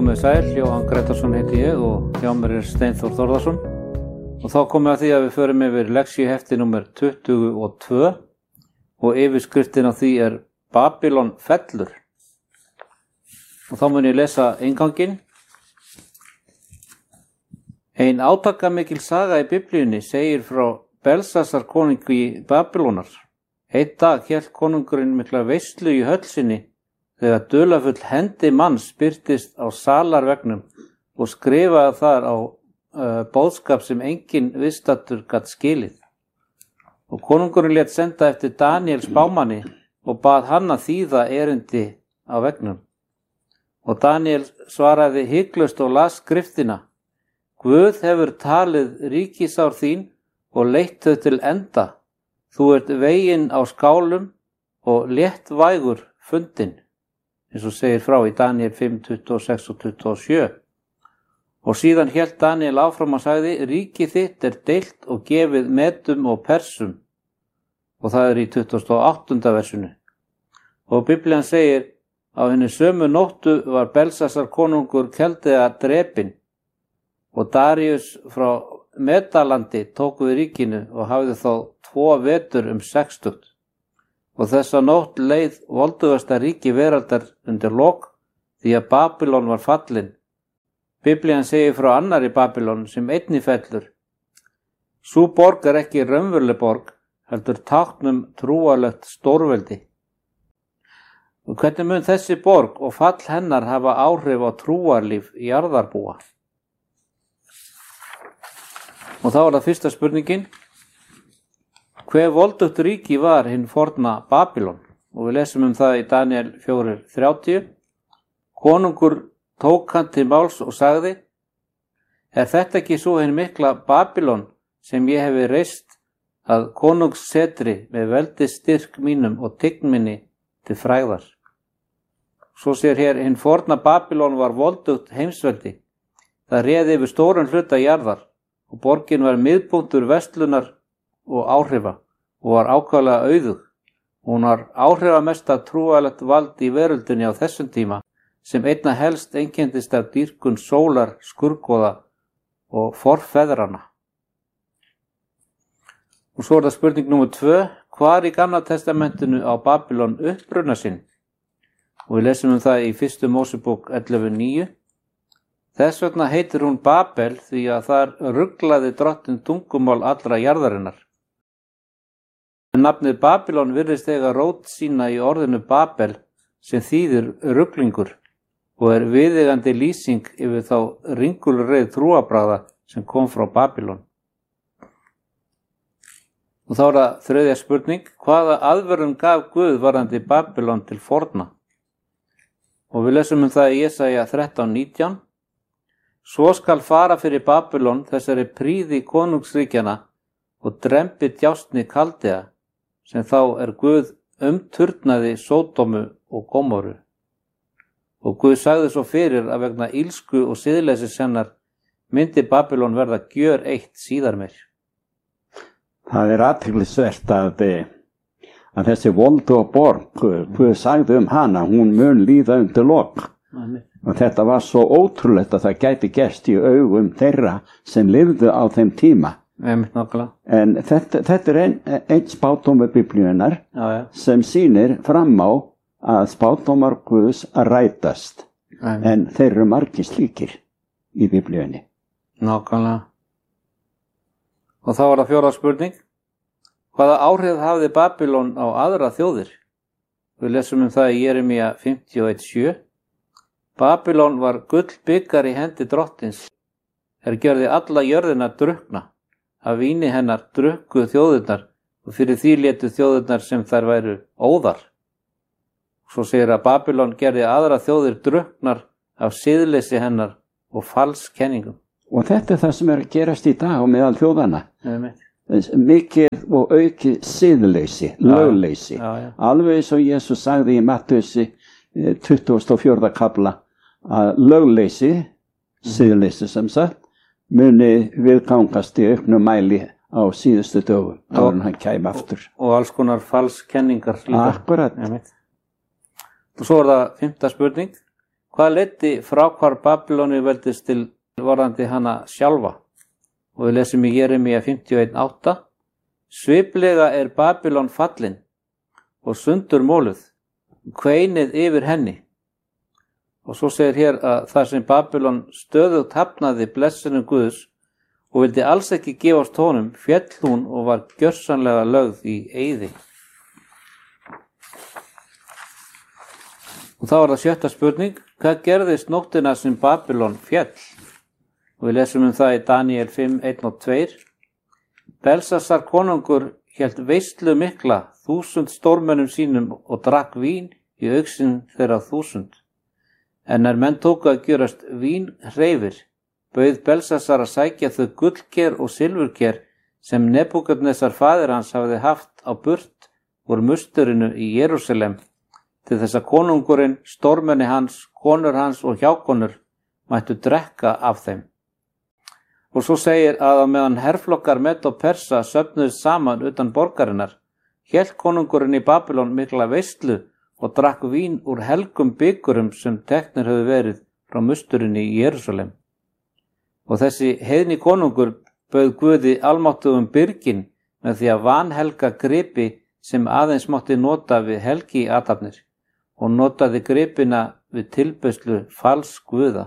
komið sæl, Jóhann Gretarsson heiti ég og hjá mér Steinþór Þórðarsson og þá komum við að því að við förum yfir lektíuhefti númer 22 og yfirskriftin á því er Babylon fellur og þá mun ég lesa innganginn. Ein átakamikil saga í Biblíunni segir frá Belsasar konungi Babylónar. Einn dag hélt konungurinn mikla veislu í höll sinni þegar dularfull hendi manns birtist á salarvegnum og skrifaði þar á boðskap sem enginn viðstaddur gat skilið. Og konungurinn lét senda eftir Daniel spámanni og bað hann að þýða erindi á vegnum. Og Daniel svaraði hiklaust og las skriftina. Guð hefur talið ríkisár þín og leitt þau til enda. Þú ert veginn á skálum og léttvægur fundinn. Eins og segir frá í Daniel 5, 26 og 27. Og síðan hélt Daniel áfram og sagði, ríki þitt er deilt og gefið Medum og Persum. Og það er í 28. versinu. Og Biblían segir, á henni sömu nóttu var Belsasar konungur Keldea drepinn. Og Daríus frá Medalandi tók við ríkinu og hafði þá 2 vetur 60. Og þessa nótt leið voldugasta ríki veraldar undir lok því að Babylon var fallin. Biblían segir frá annarri Babylon sem einnig fellur. Sú borg er ekki raunveruleg borg, heldur táknum trúarlegt stórveldi. Og hvernig mun þessi borg og fall hennar hafa áhrif á trúarlíf jarðarbúa? Og þá er það fyrsta spurningin. Hve voldugt ríki var hinn forna Babylon? Og við lesum það í Daniel 4:30. Konungur tók hann til máls og sagði, er þetta ekki svo hinn mikla Babylon sem ég hefi reist að konungssetri með veldi styrk mínum og tign minni til frægðar? Svo sér hér, hinn forna Babylon var voldugt heimsveldi. Það réði yfir stóran hluta jarðar og borgin var miðpunktur verslunar og áhrifa og var ákaflega auðug. Hún var áhrifamesta trúarlegt vald í veröldinni á þessum tíma sem einna helst einkenndist af dýrkun sólar, skurgoða og forfeðrana. Og svo er það spurning númer 2. Hvar í Gamla testamentinu á Babylon uppruna sinn? Og við lesum það í 1. Mósebók 11:9. Þess vegna heitir hún Babel því að þar ruglaði drottinn tungumál allra jarðarinnar. En nafnið Babylon virðist eiga rót sína í orðinu Babel sem þýðir ruglingur og er viðeigandi lýsing yfir þá ringulreið trúarbragða sem kom frá Babylon. Og þá er það þriðja spurning. Hvaða aðvörun gaf Guð varðandi Babylon til forna? Og við lesum það í Jesaja 13:19. Svo skal fara fyrir Babylon þessari príði konungsríkjana og drembi djásni Kaldea, sem þá er Guð umturnaði Sódómu og Gómoru. Og Guð sagði svo fyrir að vegna ílsku og siðleysis hennar myndi Babylon verða gjöreytt síðar meir. Það er athyglisvert að þessi voldu og borg, Guð sagði hana, hún mun líða undir lok. Og þetta var svo ótrúlegt að það gæti gerst í augum þeirra sem lifðu á þeim tíma. En þetta er einn spádómur Biblíunnar sem sýnir fram á að spádómar Guðs að rætast. En þeir eru margir slíkir í Biblíunni. Nákvæmlega. Og þá er það 4. spurning. Hvaða áhrif hafði Babylon á aðra þjóðir? Við lesum það í Jeremía 51:7. Babylon var gullbikar í hendi drottins. Gjörði alla jörðina drukkna. Af víni hennar drukkuðu þjóðirnar og fyrir því létu þjóðirnar sem þær væru óðar. Svo segir að Babylon gerði aðra þjóðir drukknar af siðleysi hennar og falskenningum. Og þetta er það sem er að gerast í dag á meðal þjóðana. Mikið og aukið siðleysi, lögleysi. Alveg eins og Jesús sagði í Mattheusi 24. kafla að lögleysi, siðleysi sem sagt, muni viðgangast í auknum mæli á síðustu dögum áður en hann kæmi aftur. Og alls konar falskenningar líka. Akkurat. Og svo er það 5. spurning. Hvað leiddi fráhvarf Babyloni veldis til varðandi hana sjálfa? Og við lesum í Jeremía 51:8. Sviplega er Babylon fallin og sundur móluð, kveinið yfir henni. Og svo segir hér að þar sem Babylon stöðugt hafnaði blessunum Guðs og vildi alls ekki gefast honum, féll hún og var gjörsamlega lögð í eyði. Og þá var það 7. spurning, hvað gerðist nóttina sem Babylon féll? Og við lesum það í Daniel 5:1-2. Belsasar konungur hélt veislu mikla 1000 stórmönnum sínum og drakk vín í augsinn þeirra 1000. En menn tóku að gjörast vínhreifir, bauð Belsasar að sækja þau gullker og silfurker sem Nebúkadnesar faðir hans hafði haft á burt úr musturinu í Jerúsalem, til þess að konungurinn, stórmenni hans, konur hans og hjákonur mættu drekka af þeim. Og svo segir að á meðan herflokkar Med og Persa söfnuðust saman utan borgarinnar, hélt konungurinn í Babylon mikla veislu og drakk vín úr helgum bikurum sem teknir höfðu verið frá musturinni í Jerúsalem. Og þessi heiðni konungur bauð Guði almáttugum byrgin með því að vanhelga gripi sem aðeins mátti nota við helgi athafnir og notaði gripina við tilbeiðslu falls guða.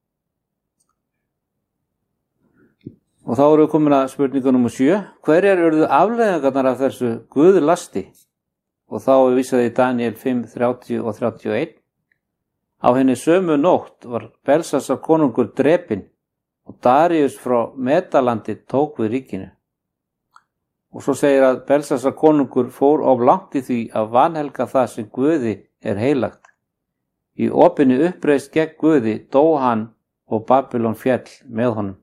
Og þá erum við komin að spurningu nr. 7. Hverjar urðu afleiðingarnar af þessu guðlasti? Og þá er vísað í Daniel 5:30 og 31. Á henni sömu nótt var Belsasar konungur drepinn og Daríus frá Medalandi tók við ríkinu. Og svo segir að Belsasar konungur fór of langt í því að vanhelga það sem Guði er heilagt. Í opinni uppreist gegn Guði dó hann og Babylon féll með honum.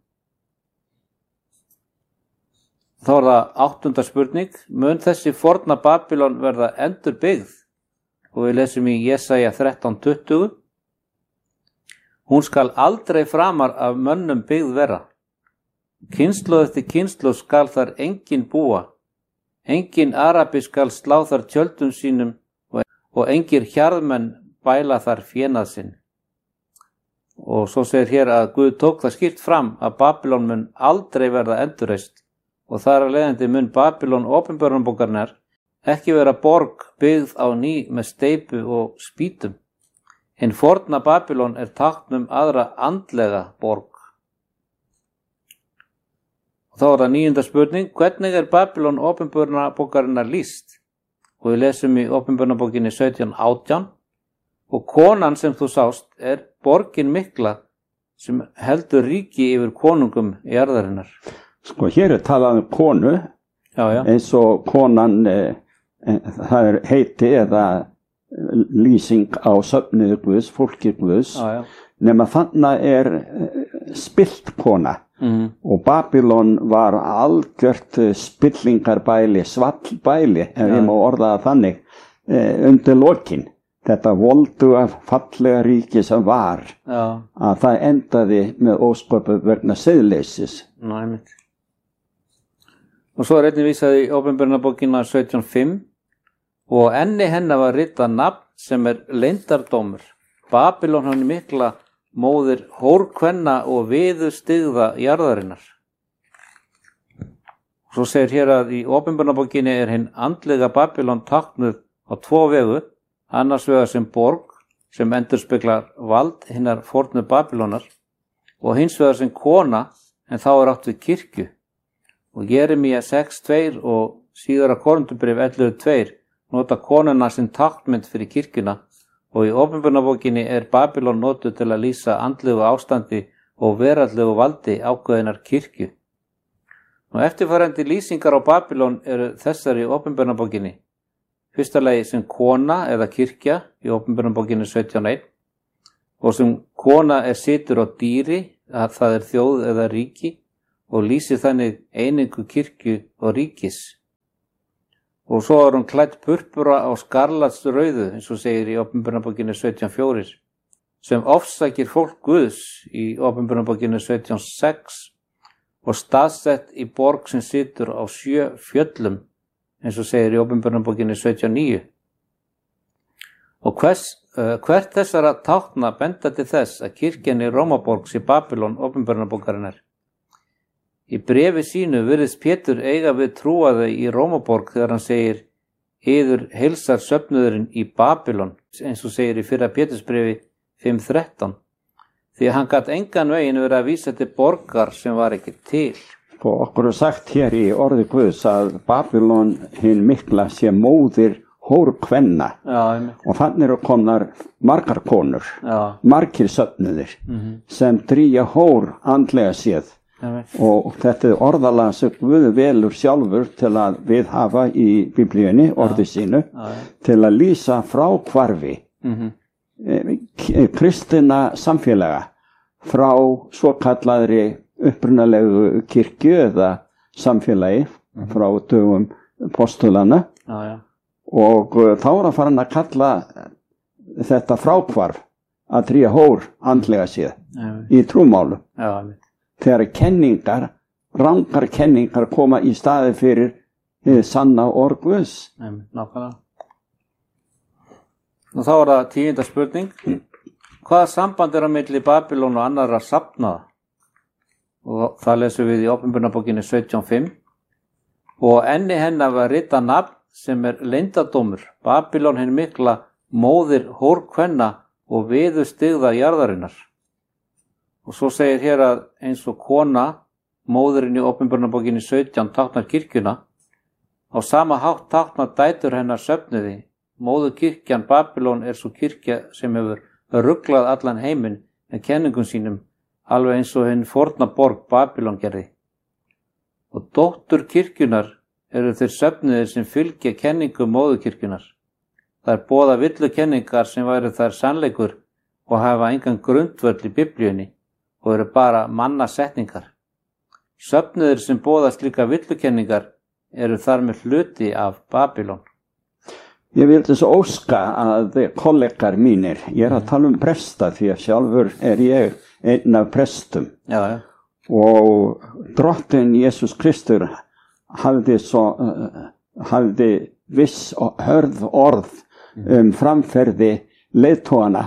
Þá er það 8. spurning, mun þessi forna Babylon verða endur byggð? Og við lesum í Jesaja 13:20. Hún skal aldrei framar af mönnum byggð vera. Kynslóð eftir kynslóð skal þar engin búa. Engin arabi skal slá þar tjöldum sínum og engir hjarðmenn bæla þar fénað sinn. Og svo segir hér að Guð tók það skýrt fram að Babylon mun aldrei verða endurreist. Og þar að leiðandi mun Babylon opinberunarbókarinnar ekki vera borg byggð á ný með steypu og spýtum. Hinn forna Babylon er tákn aðra andlega borg. Og þá er það 9. spurning, hvernig er Babylon opinberunarbókarinnar lýst? Og við lesum í opinberunarbókinni 17:18. Og konan sem þú sást er borgin mikla sem heldur ríki yfir konungum jarðarinnar. Sko, hér er talað konu, eins og konan, það er heiti eða lýsing á söfnuði Guðs, fólki Guðs, nema þannig er spillt kona. Og Babylon var algjört spillingarbæli, svallbæli, ef ég má orða það þannig, undir lokin. Þetta volduga fallega ríki sem var, að það endaði með ósköpu vegna siðleysis. Einmitt. Og svo er einnig vísað í opinberunarbókina 17:5 og enni hennar var ritað nafn sem er leyndardómur. Babylon hann mikla móðir hórkvenna og viðurstyggða jarðarinnar. Svo segir hér að í opinberunarbókinni er hinn andlega Babylon táknuð á 2 vegu, annars vegar sem borg sem endurspeglar vald hinnar fornu Babylonar og hins vegar sem kona, en þá er átt við kirkju. Og Jeremía 6:2 og síðara Korinthubréf 11:2 nota konuna sem táknmynd fyrir kirkjuna og í opinberunarbókinni er Babylon notuð til að lýsa andlegu ástandi og veraldlegu valdi ákveðinnar kirkju. Og eftirfarandi lýsingar á Babylon eru þessar í opinberunarbókinni. Fyrsta lagi sem kona eða kirkja í opinberunarbókinni 17:1 og sem kona situr á dýri, að það er þjóð eða ríki og lýsir þannig einingu kirkju og ríkis. Og svo er hún klædd purpura á skarlatsrauðu, eins og segir í opinberunarbókinni 17:4, sem ofsækir fólk Guðs í opinberunarbókinni 17:6 og staðsett í borg sem situr á 7 fjöllum, eins og segir í opinberunarbókinni 17:9. Og hvert þessara tákna benda til þess að kirkjan í Rómaborg sé Babylon opinberunarbókarinnar. Í bréfi sínu virðist Pétur eiga við trúaði í Rómaborg þegar hann segir yður heilsar söfnuðurinn í Babylon, eins og segir í fyrra Pétursbréfi 5:13, því að hann gat engan veginn verið að vísa til borgar sem var ekki til. Og okkur er sagt hér í orði Guðs að Babylon hinn mikla sé móðir hórkvenna. Og þannig eru komnar margar konur, margir söfnuðir sem drýja hór andlega séð. Og þetta er orðalag sem Guð velur sjálfur til að viðhafa í Biblíunni, orði sínu, til að lýsa fráhvarfi kristina samfélaga frá svokallaðri upprunalegu kirkju eða samfélagi frá dögum postulana. Og þá er að fara að kalla þetta fráhvarf að drýja hór andlega séð í trúmálu. Þegar kenningar, rangar kenningar koma í staði fyrir hið sanna orð Guðs. Nákvæmlega. Og þá er það 10. spurning. Hvaða samband er á milli Babylon og annarra safnaða? Og það lesum við í Opinberunarbókinni 17:5. Og enni hennar var ritað nafn sem er leyndardómur, Babylon hinn mikla, móðir hórkvenna og viðurstyggða jarðarinnar. Og svo segir hér að eins og kona, móðurinn í Opinberunarbókinni 17 táknar kirkjuna, á sama hátt táknar dætur hennar söfnuði. Móður kirkjan Babylon er svo kirkja sem hefur ruglað allan heiminn með kenningum sínum, alveg eins og hinn forna borg Babylon gerði. Og dóttur kirkjunar eru þeir söfnuðir sem fylgja kenningum móðurkirkjunar. Það er boða villukenningar sem væru þær sannleikur og hafa engan grundvöll í Biblíunni og eru bara mannasetningar. Söfnuðir sem boða slíka villukenningar eru þar með hluti af Babylon. Ég vildi svo óska að kollegar mínir, ég er að tala presta því að sjálfur er ég einn af prestum. Og drottinn Jesús Kristur hafði viss hörð orð framferði leiðtogana,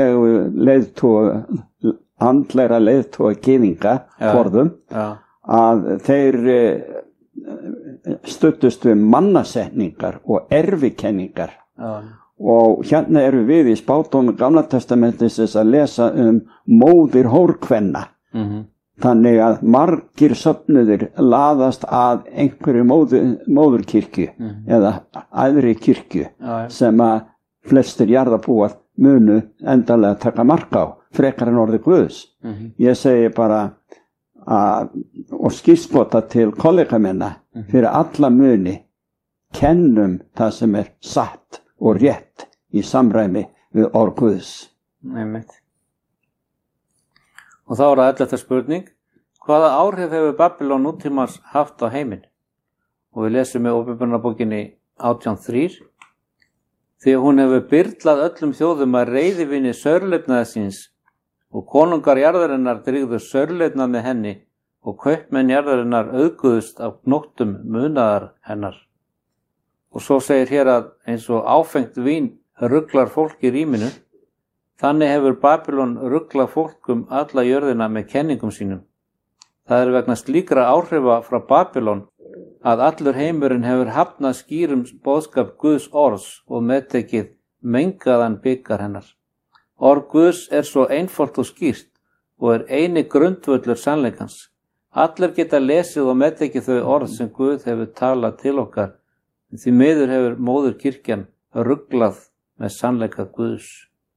andlegra leiðtoga gyðinga forðum, að þeir studdust við mannasetningar og erfikenningar. Og hérna eru við í spádómi Gamla testamentisins að lesa móðir hórkvenna. Þannig að margir söfnuðir laðast að einhverju móðurkirkju eða aðri kirkju sem að flestir jarðarbúar munu endanlega taka mark á, frekar en orði Guðs. Ég segi bara og skírskota til kollega minna fyrir alla muni, kennum það sem er satt og rétt í samræmi við orð Guðs. Og þá er það 11. spurning. Hvaða áhrif hefur Babylon nútímans haft á heiminn? Og við lesum með Opinberunarbókinni 18:3. Því að hún hefur byrlað öllum þjóðum að reiðivinni sörleifnaða síns og konungar jarðarinnar drýgðu sörleifnað með henni og kaupmenn jarðarinnar auðguðust af gnóttum munaðar hennar. Og svo segir hér að eins og áfengt vín ruglar fólk í rýminu, þannig hefur Babylon ruglað fólk alla jörðina með kenningum sínum. Það er vegna slíkra áhrifa frá Babylon að allur heimurinn hefur hafnað skýrum boðskap Guðs orðs og meðtekið mengaðan bikar hennar. Orð Guðs er svo einfalt og skýrt og er eini grundvöllur sannleikans. Allir geta lesið og meðtekið þau orð sem Guð hefur talað til okkar, því miður hefur móðurkirkjan ruglað með sannleika Guðs.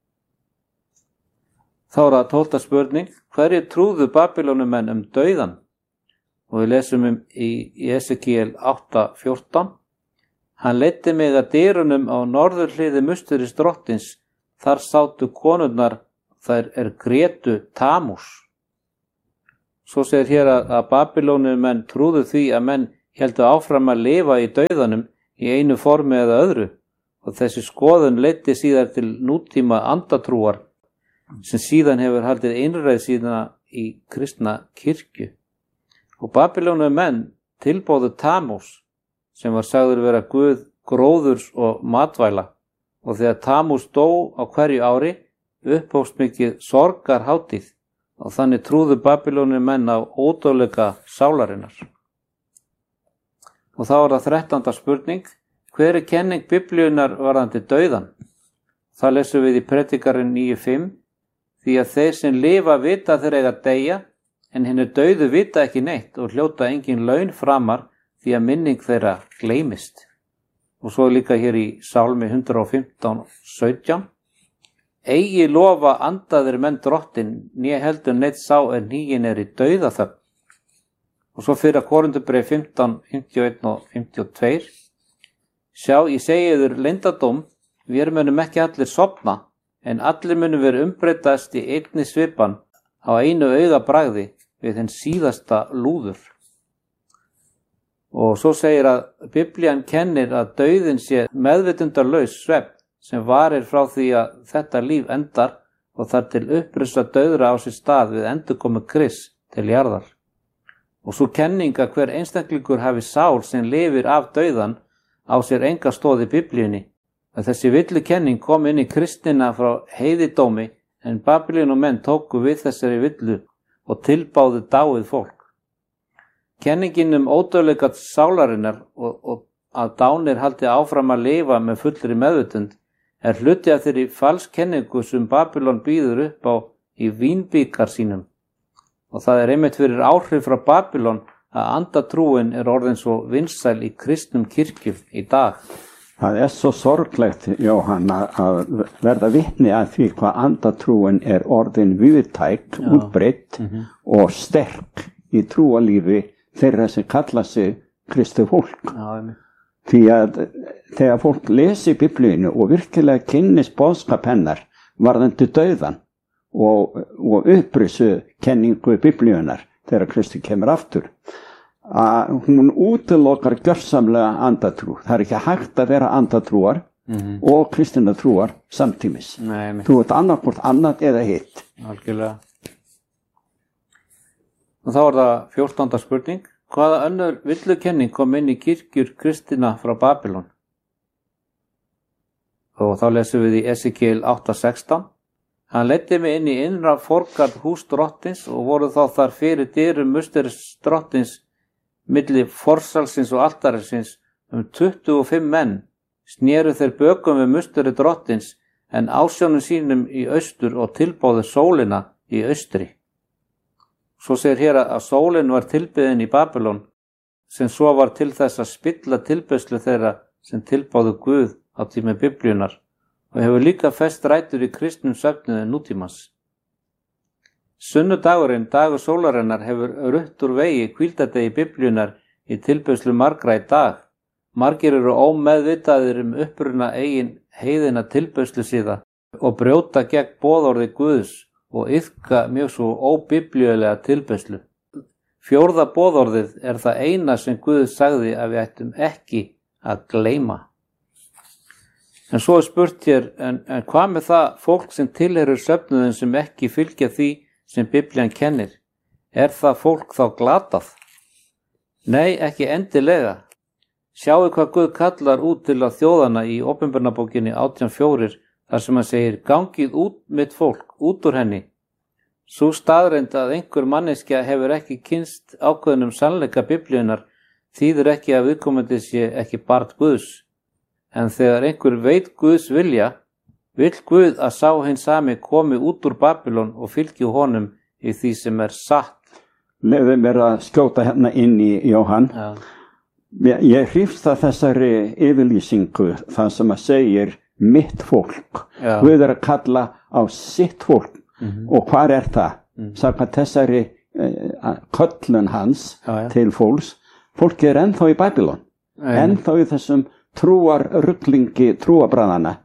Þá er það 12. spurning. Hverju trúðu Babylónumenn dauðan? Og við lesum í Esekiel 8:14. Hann leiddi mig að dyrunum á norðurhliði musteris drottins, þar sátu konurnar, þær grétu Tamús. Svo segir hér að Babylónumenn trúðu því að menn héldu áfram að lifa í dauðanum í einu formi eða öðru, og þessi skoðun leiddi síðar til nútíma andatrúar sem síðan hefur haldið einræð síðan í kristna kirkju. Og Babylónumenn tilbóðu Tamús, sem var sagður vera guð gróðurs og matvæla, og þegar Tamús dó á hverju ári upphófst mikið sorgarhátíð og þannig trúðu Babylónir menn á ódöðleika sálarinnar. Og þá það 13. spurning, hver kenning Biblíunnar varðandi dauðan? Það lesum við í Predikarinn 9:5, því að þeir sem lifa vita þeir eiga að deyja, en hinir dauðu vita ekki neitt og hljóta engin laun framar því að minning þeirra gleymist. Og svo líka hér í Sálmi 115:17, eigi lofa andaðir menn drottin, né heldur neitt sá en hnígin í dauðaþögn. Og svo 1. Korinthubréf 15:51 og 52, sjá, ég segi yður leyndardóm, við munum ekki allir sofna, en allir munum vera umbreytast í einni svipan á einu augabragði við hinn síðasta lúður. Og svo segir að Biblían kennir að dauðinn sé meðvitundarlaus svefn sem varir frá því að þetta líf endar og þar til upprisa dauðra á sér stað við endurkomu Krists til jarðar. Og svo kenning að hver einstaklingur hafi sál sem lifir af dauðan á sér enga stoð í Biblíunni. Að þessi villukenning kom inn í kristina frá heiðidómi en Babylónumenn tóku við þessari villu og tilbáðu dáið fólk. Kenningin ódauðleika sálarinnar og að dánir haldi áfram að lifa með fullri meðvitund hluti af þeirri falskenningu sem Babylon býður upp á í vínbíkar sínum. Og það einmitt fyrir áhrif frá Babylon að andatrúin orðin svo vinsæl í kristnum kirkjum í dag. Það svo sorglegt, Jóhann, að verða vitni að því hvað andatrúin orðin víðtæk, útbreidd og sterk í trúalífi þeirra sem kalla sig kristið fólk. Já, því að þegar fólk lesi Biblíunu og virkilega kynnist boðskap hennar varðandi dauðan og upprisu kenningu Biblíunar þegar Kristi kemur aftur, að hún útilokar gjörsamlega andatrú. Það ekki hægt að vera andatrúar og kristina trúar samtímis. Þú ert annarkvort annað eða hitt. Algjörlega. Og þá það 14. spurning. Hvaða önnur villukenning kom inn í kirkjur kristina frá Babylon? Og þá lesum við í Esekiel 8:16. Hann leiddi mig inn í innra forgarð hús drottins og voru þá þar fyrir dyrum musteris drottins milli forsalsins og altarisins 25 menn. Snéru þeir bökum við musteri drottins en ásjónum sínum í austur og tilbáðu sólina í austri. Svo segir hér að sólin var tilbyðin í Babylon sem svo var til þess að spilla tilbeiðslu þeirra sem tilbáðu Guð á tíma Biblíunar og hefur líka fest rætur í kristnum söfnuði nútímans. Sunnudagurinn, dagur sólarinnar, hefur rutt úr vegi hvíldardegi Biblíunar í tilbeiðslu margra í dag. Margir eru ómeðvitaðir uppruna eigin heiðina tilbeiðslu síða og brjóta gegn boðorði Guðs og iðka mjög svo óbiblíulega tilbeiðslu. 4. boðorðið það eina sem Guð sagði að við ættum ekki að gleyma. En svo spurt hér, en hvað með það fólk sem tilheyrir söfnuðin sem ekki fylgja því sem Biblían kennir? Það fólk þá glatað? Nei, ekki endilega. Sjáu hvað Guð kallar út til að þjóðana í Opinberunarbókinni 18:4 þar sem hann segir, gangið út mitt fólk, út úr henni. Sú staðreynd að einhver manneskja hefur ekki kynnst ákveðnum sannleika Biblíunar þýðir ekki að viðkomandi sé ekki barn Guðs. En þegar einhver veit Guðs vilja, vill Guð að sá hinn sami komi út úr Babylon og fylgi honum í því sem satt. Leyfðu mér að skjóta hérna inn í Jóhann. Já. Ég hrifst að þessari yfirlýsingu það sem að segir mitt fólk. Já. Guð að kalla á sitt fólk. Og hvar það? Samkvæmt þessari köllun hans til fólks. Fólki ennþá í Babylon. Ennþá í þessum trúarruglingi trúabræðana.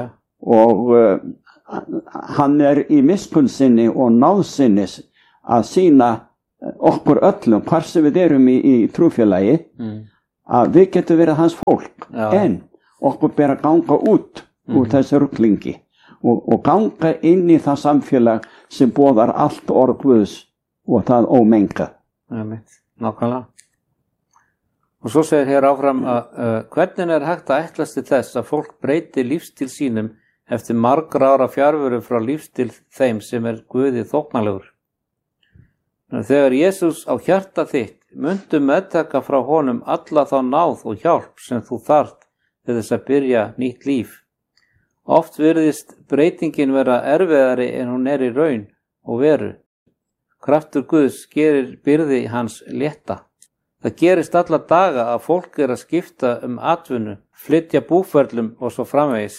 Og hann í miskunnsinni og náðsinnis að sýna okkur öllum, hvar sem við erum í trúfélagi, að við getum verið hans fólk. En okkur ber að ganga út úr þessu ruglingi og ganga inn í það samfélag sem boðar allt orð Guðs og það ómenga. Nákvæmlega. Og svo segir hér áfram að hvernig er hægt að ætlast til þess að fólk breyti lífstíl sínum eftir margra ára fjarveru frá lífstíl þeim sem er Guði þóknalegur. Þegar Jesús á hjarta þitt mundu meðtaka frá honum alla þá náð og hjálp sem þú þarft til þess að byrja nýtt líf. Oft virðist breytingin vera erfiðari en hún er í raun og veru. Kraftur Guðs gerir byrði hans létta. Það gerist alla daga að fólk er að skipta atvinnu, flytja búferlum og svo framvegis.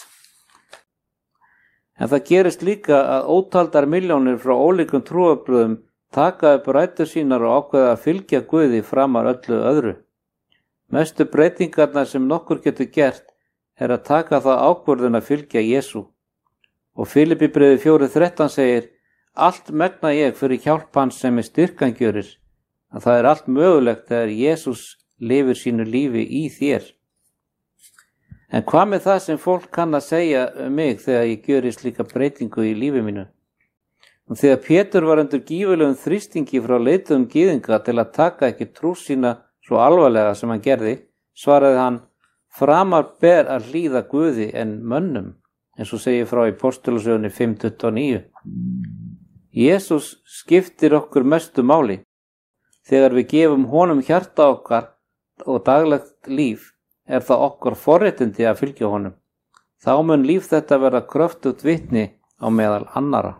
En það gerist líka að ótaldar milljónir frá ólíkum trúarbröðum taka upp rætur sínar og ákveða að fylgja Guði framar öllu öðru. Mestu breytingarnar sem nokkur getur gert er að taka það ákvörðun að fylgja Jesú. Og Filippíbrefi 4:13 segir: allt megna ég fyrir hjálp hans sem styrkan gjörir, að það er allt mögulegt þegar Jesús lifir sínu lífi í þér. En hvað með það sem fólk kann að segja mig þegar ég gjöri slíka breytingu í lífi mínu? Og þegar Pétur var undir gífurlegum þrýstingi frá leiðtogum gyðinga til að taka ekki trú sína svo alvarlega sem hann gerði, svaraði hann: framar ber að hlýða Guði en mönnum, eins og segir frá í Postulasögunni 5:29. Jesús skiptir okkur mestu máli. Þegar við gefum honum hjarta okkar og daglegt líf, er það okkur forréttindi að fylgja honum. Þá mun líf þetta verða kröftugt vitni á meðal annara.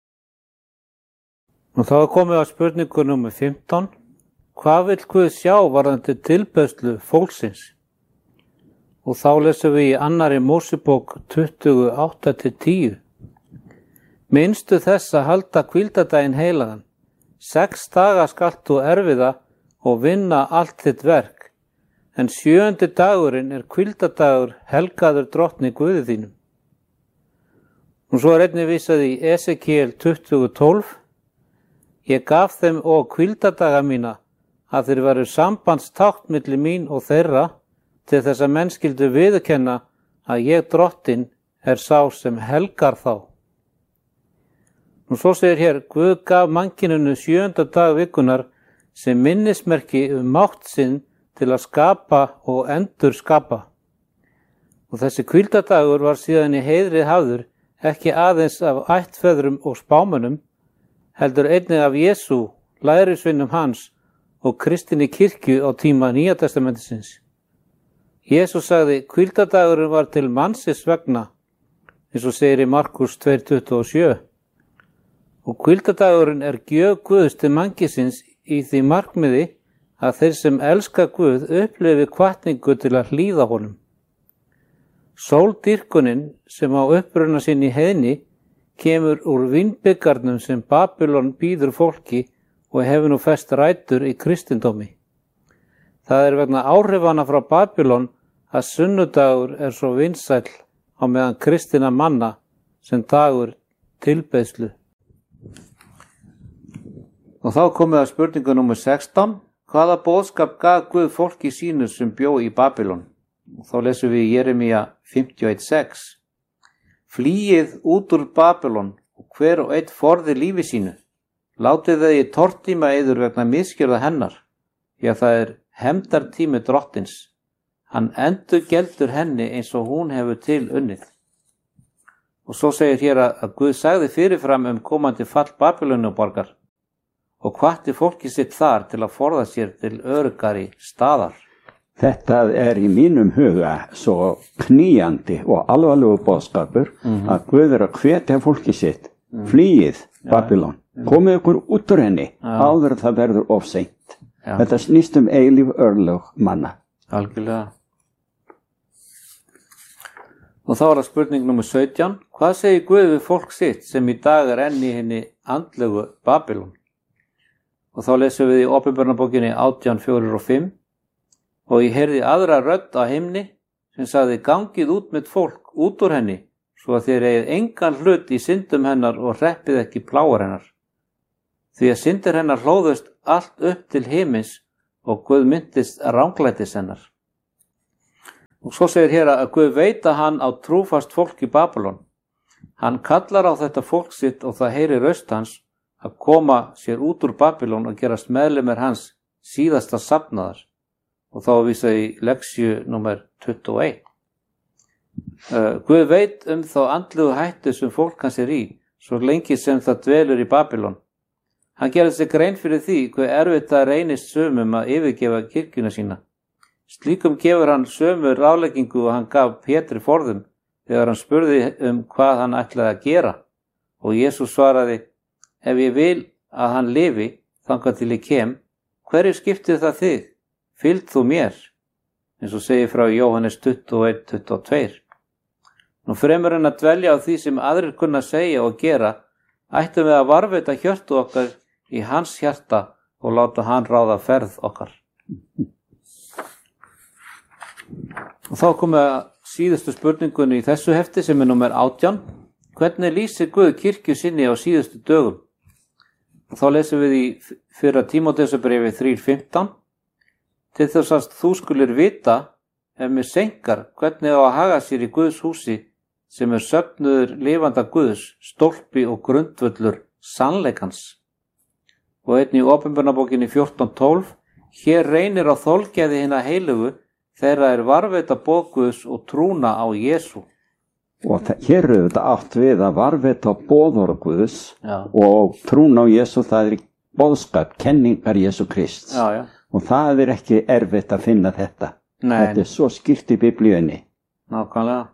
Og þá er komið á spurningu númer 15. Hvað vill Guð sjá varðandi tilbeiðslu fólksins? Og þá lesum við í 2. Mósebók 28-10. Minnstu þess að halda hvíldardaginn heilagan. 6 daga skalt þú erfiða og vinna allt þitt verk, en 7. dagurinn er hvíldardagur helgaður drottni Guði þínum. Og svo er einnig vísað í Esekiel 20:12. Ég gaf þeim og hvíldardaga mína að þeir varu sambandstákn milli mín og þeirra, til þess að menn skyldu viðurkenna að ég drottin er sá sem helgar þá. Og svo segir hér: Guð gaf mannkyninu 7. dag vikunar sem minnismerki mátt sinn til að skapa og endur skapa. Og þessi hvíldardagur var síðan í heiðri hafður ekki aðeins af ættfeðrum og spámönnum, heldur einnig af Jesú, lærisveinum hans og kristinni kirkju á tíma Nýja testamentisins. Jesús sagði: hvíldardagurinn var til mannsins vegna, eins og segir í Markus 2:27. Og hvíldardagurinn er gjöf Guðs til mannkysins í því markmiði að þeir sem elska Guð upplifi hvatningu til að hlýða honum. Sóldýrkunin sem á uppruna sinn í heiðni kemur úr vínbyggarnum sem Babylon býður fólki og hefur nú fest rætur í kristindómi. Það er vegna áhrifana frá Babylon að sunnudagur er svo vinsæll á meðan kristinna manna sem dagur tilbeiðslu. Og þá komið að spurningu númer 16. Hvaða boðskap gaf Guð fólki sínu sem bjó í Babylon? Og þá lesum við í Jeremía 51:6. Flýið út úr Babylon og hver og einn forði lífi sínu. Látið þau í tortíma yður vegna misgjörða hennar, því að það er hefndartími drottins. Hann endurgeldur henni eins og hún hefur til unnið. Og svo segir hér að Guð sagði fyrirfram komandi fall Babylónuborgar og hvatti fólki sitt þar til að forða sér til öruggari staðar. Þetta er í mínum huga svo knýjandi og alvarlegu boðskapur að Guð er að hvetja fólki sitt. Flýið Babylon, komið ykkur út úr henni áður það verður of seint. Þetta snýst eilíf örlög manna. Algjörlega. Og þá er það spurning nummer 17. Hvað segir Guð við fólk sitt sem í dag er enn í henni andlegu Babylon? Og þá lesum við í Opinberunarbókinni 18:4-5. Og ég heyrði aðra rödd á himni sem sagði: gangið út með fólk út úr henni, svo að þér eigið engan hlut í syndum hennar og hreppið ekki plágar hennar. Því að syndir hennar hlóðust allt upp til himins og Guð myndist ranglætis hennar. Og svo segir hér að Guð veita hann á trúfast fólk í Babylon. Hann kallar á þetta fólk sitt og það heyrir röst hans að koma sér út úr Babylon og gerast meðlimir hans síðasta safnaðar. og þá vísa í leksju númer 21. Guð veit þá andlegu hættu sem fólk hans í, svo lengi sem það dvelur í Babylon. Hann gerði sig grein fyrir því hve erfitt það reynist sumum að yfirgefa kirkjuna sína. Slíkum gefur hann sömu ráðleggingu og hann gaf Pétri forðum þegar hann spurði hvað hann ætlaði að gera. Og Jesús svaraði, ef ég vil að hann lifi þangað til ég kem, hverju skiptir það þig? Fylg þú mér? Eins og segir frá Jóhannes 21:22. Nú fremur en að dvelja á því sem aðrir kunna segja og gera, ættum við að varðveita hjörtu okkar í hans hjarta og láta hann ráða ferð okkar. Og þá komum við að síðustu spurningunni í þessu hefti sem númer 18. Hvernig lýsir Guð kirkju sinni á síðustu dögum? Og þá lesum við í 1. Tímóteusarbréfi 3:15. Til þess að þú skulir vita, ef mér seinkar, hvernig á að haga sér í Guðs húsi, sem söfnuður lifanda Guðs, stólpi og grundvöllur sannleikans. Og einnig í Opinberunarbókinni 14:12, hér reynir á þolgæði hinna heilugu, þeirra varðveita boð Guðs og trúna á Jesú. Og hér þetta átt við að varðveita boðorð Guðs og trúna á Jesú, það boðskap, kenningar Jesú Krist. Já. Og það ekki erfitt að finna þetta. Nei. Þetta svo skýrt í Biblíunni. Nákvæmlega.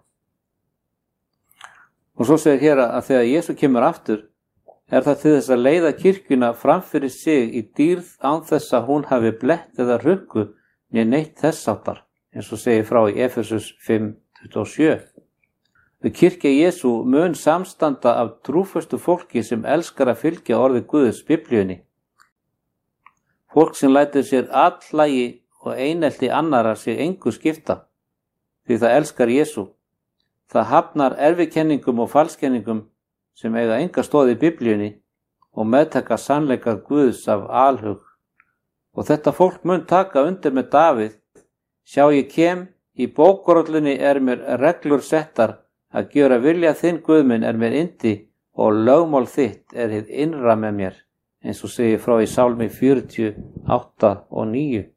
Og svo segir hér að þegar Jesú kemur aftur, það til þess að leiða kirkjuna framfyrir sig í dýrð án þess að hún hafi blett eða ruggu né neitt þess áttar, eins og segir frá í Efesus 5:27. Kirkja Jesú mun samstanda af trúföstu fólki sem elskar að fylgja orði Guðs Biblíunni. Fólk sem lætur sér allægi og einelti annara sig engu skipta, því það elskar Jesú. Það hafnar erfikenningum og falskenningum sem eiga enga stoð í Biblíunni og meðtaka sannleika Guðs af alhug. Og þetta fólk mun taka undir með Davíð, sjá ég kem, í bókarollunni mér reglur settar, að gjöra vilja þinn Guð minn mér yndi og lögmál þitt hið innra með mér, eins og segir frá í Sálmi 48:9.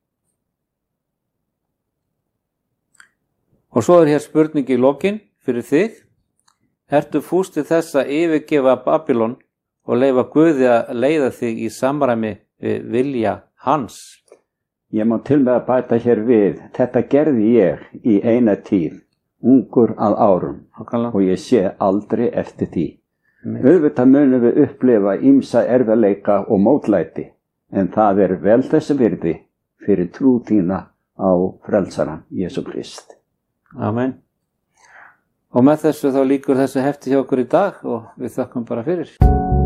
Og svo hér spurning í lokin fyrir þig. Ertu fús til þess að yfirgefa Babylon og leyfa Guði að leiða þig í samræmi við vilja hans? Ég má til með að bæta hér við, þetta gerði ég í eina tíð, ungur að árum, og ég sé aldrei eftir því. Auðvitað munum við upplifa ýmsa erfiðleika og mótlæti, en það vel þessi virði fyrir trú þína á frelsarann Jesú Krist. Amen. Og með þessu þá lýkur þessu hefti hjá okkur í dag og við þakkum bara fyrir.